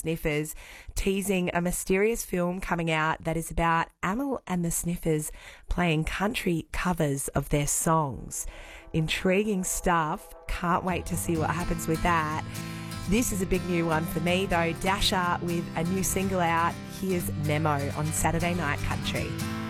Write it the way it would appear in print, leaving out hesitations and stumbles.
Sniffers, teasing a mysterious film coming out that is about Amyl and the Sniffers playing country covers of their songs. Intriguing stuff. Can't wait to see what happens with that. This is a big new one for me though. Dasher with a new single out. Here's Memo on Saturday Night Country.